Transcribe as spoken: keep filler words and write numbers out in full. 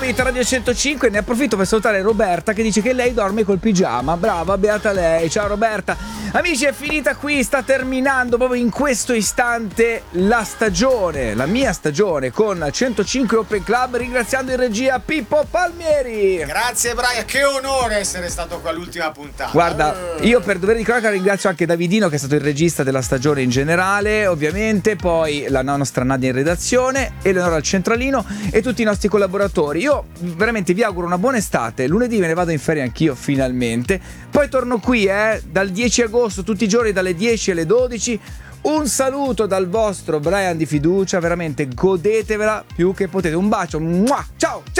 Vita Radio centocinque. Ne approfitto per salutare Roberta che dice che lei dorme col pigiama. Brava, beata lei. Ciao Roberta. Amici, è finita qui, sta terminando proprio in questo istante la stagione, la mia stagione con centocinque Open Club, ringraziando in regia Pippo Palmieri. Grazie Brian, che onore essere stato qua all'ultima puntata. Guarda, io per dovere di cronaca ringrazio anche Davidino che è stato il regista della stagione in generale, ovviamente, poi la nostra Nadia in redazione, Eleonora al centralino e tutti i nostri collaboratori. Io veramente vi auguro una buona estate, lunedì me ne vado in ferie anch'io finalmente, poi torno qui eh, dal dieci agosto tutti i giorni dalle dieci alle dodici. Un saluto dal vostro Brian di fiducia, veramente godetevela più che potete. Un bacio, ciao ciao.